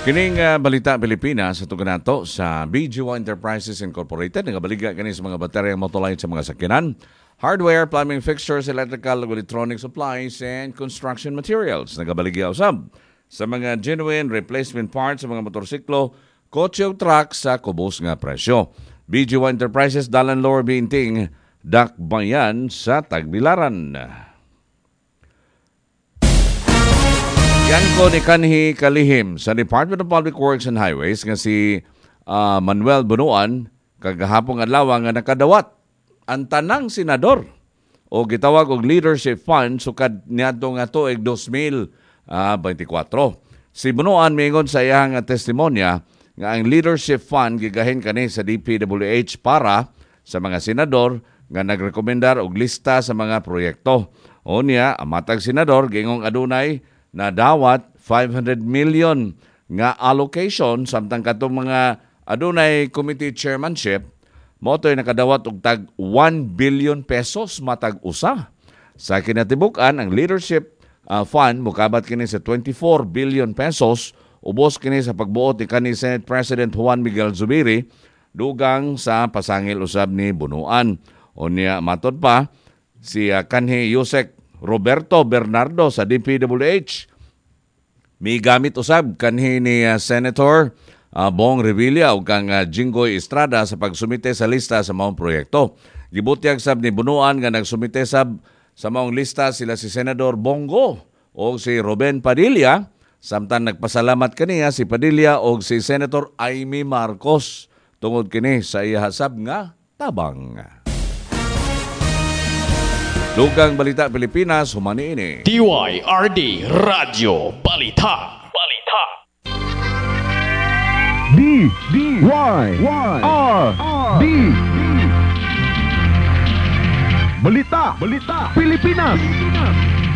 Kining balita Pilipinas sa tuganato sa BGY Enterprises Incorporated nagabaliga kani sa mga bateryang motolight sa mga sakyanan, hardware, plumbing fixtures, electrical, electronic supplies, and construction materials. Nagabaliga usab sa mga genuine replacement parts sa mga motorsiklo, kotse o truck sa kubos nga presyo. BGY Enterprises Dalan Lower Binting, Dakbayan sa Tagbilaran. Yan ko ni kanhi kalihim sa Department of Public Works and Highways nga si Manuel Bunuan kagahapong adlaw nga nakadawat ang tanang senador o gitawag og leadership fund sukad niadto nga tuig 2024. Si Bunuan miingon sa iyang testimonya nga ang leadership fund gigahin kani sa DPWH para sa mga senador nga nagrekomendar og lista sa mga proyekto. O niya, ang matag senador gingong adunay na dawat 500 million nga allocation samtang katong mga adunay committee chairmanship mo to'y nakadawat og tag 1 billion pesos matag usa. Sa kinatibuk-an ang leadership fund mukabat kini sa 24 billion pesos ubos kini sa pagbuot ni kanhi Senate President Juan Miguel Zubiri dugang sa pasangil usab ni Bunuan. O niya matod pa si kanhi Yusek Roberto Bernardo sa DPWH. May gamit usab kanhi ni Senator Bong Revilla o kang Jinggoy Estrada sa pagsumite sa lista sa maong proyekto. Gibutyag sab ni Bunuan nga nagsumite sab sa maong lista sila si Senador Bongo o si Ruben Padilla. Samtang nagpasalamat kaniya si Padilla o si Senator Amy Marcos tungod kini sa ihasab nga tabang. Lugang Balita Pilipinas, humani ini. DYRD Radio Balita. DYRD Balita Pilipinas.